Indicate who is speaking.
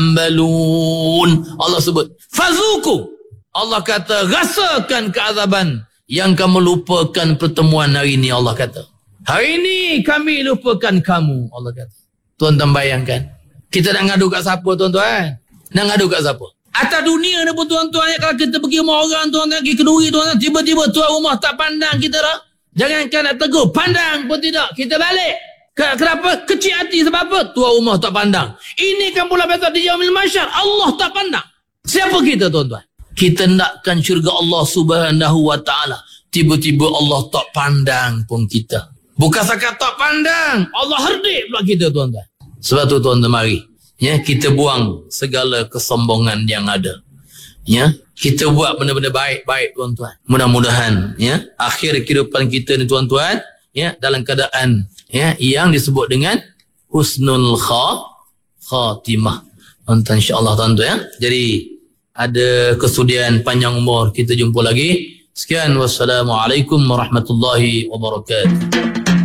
Speaker 1: balun. Allah sebut fazuku. Allah kata rasakan keazaban yang kamu lupakan pertemuan hari ini. Allah kata hari ini kami lupakan kamu. Allah kata. Tuan-tuan bayangkan, kita nak ngadu kat siapa tuan-tuan? Nak ngadu kat siapa? Atas dunia ni pun tuan-tuan, kalau kita pergi rumah orang tuan-tuan, pergi keduri tuan-tuan, tiba-tiba tuan rumah tak pandang kita dah. Jangankan nak tegur, pandang pun tidak. Kita balik. Kenapa? Kecil hati sebab apa? Tuan rumah tak pandang. Ini kan pula besok di yaumil mahsyar, Allah tak pandang. Siapa kita tuan-tuan? Kita nakkan syurga Allah Subhanahu wa taala. Tiba-tiba Allah tak pandang pun kita. Bukan sakat tak pandang, Allah herdik pula kita tuan-tuan. Sebab tu tuan-tuan mari, ya, kita buang segala kesombongan yang ada. Ya, kita buat benda-benda baik-baik tuan-tuan. Mudah-mudahan ya akhir kehidupan kita ni tuan-tuan, ya, dalam keadaan ya yang disebut dengan husnul khatimah. Tuan-tuan, insya-Allah tuan-tuan ya. Jadi ada kesudian panjang umur, kita jumpa lagi. Sekian, wassalamualaikum warahmatullahi wabarakatuh.